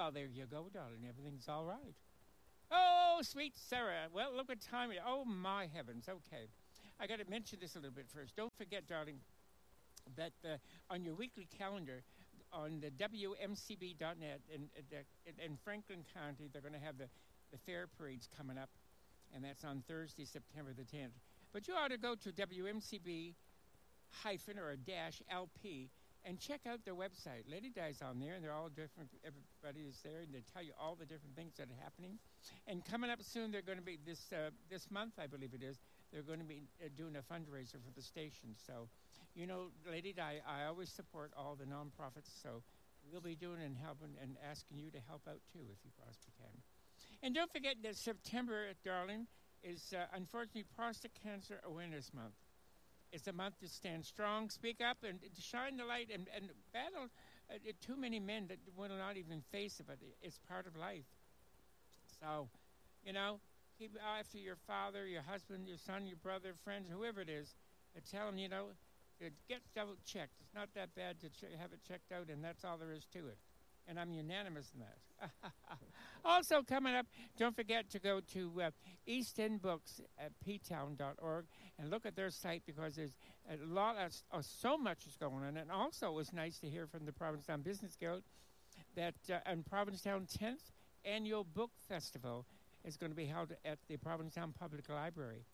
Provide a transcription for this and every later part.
Well, there you go, darling. Everything's all right. Oh, sweet Sarah. Well, look what time it is. Oh, my heavens. Okay. I got to mention this a little bit first. Don't forget, darling, that on your weekly calendar, on the WMCB.net in Franklin County, they're going to have the fair parades coming up, and that's on Thursday, September the 10th. But you ought to go to WMCB hyphen or a dash LP and check out their website. Lady Di's on there, and they're all different. Everybody is there, and they tell you all the different things that are happening. And coming up soon, they're going to be this month, I believe it is. They're going to be doing a fundraiser for the station. So, you know, Lady Di, I always support all the nonprofits. So we'll be doing and helping and asking you to help out too, if you possibly can. And don't forget that September, darling, is unfortunately Prostate Cancer Awareness Month. It's a month to stand strong, speak up, and to shine the light and battle too many men that will not even face it, but it's part of life. So, you know, keep after your father, your husband, your son, your brother, friends, whoever it is, and tell them, you know, get double checked. It's not that bad to have it checked out, and that's all there is to it. And I'm unanimous in that. Also coming up, don't forget to go to East End Books at ptown.org and look at their site, because there's a lot of so much is going on. And also it was nice to hear from the Provincetown Business Guild that in Provincetown 10th Annual Book Festival is going to be held at the Provincetown Public Library.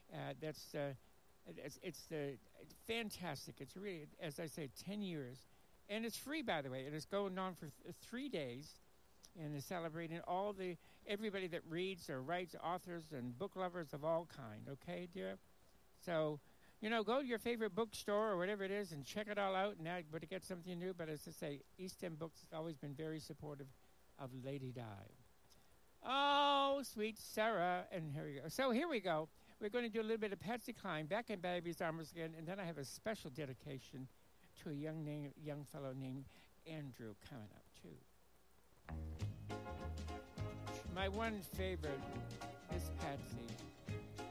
It's fantastic. It's really, as I say, 10 years. And it's free, by the way. It is going on for 3 days, and it's celebrating everybody that reads or writes, authors and book lovers of all kind. Okay, dear? So, you know, go to your favorite bookstore or whatever it is and check it all out. Now, but to get something new. But as I say, East End Books has always been very supportive of Lady Di. Oh, sweet Sarah. And here we go. So here we go. We're going to do a little bit of Patsy Cline, Back in Baby's Arms Again, and then I have a special dedication to a young fellow named Andrew coming up, too. My one favorite is Patsy.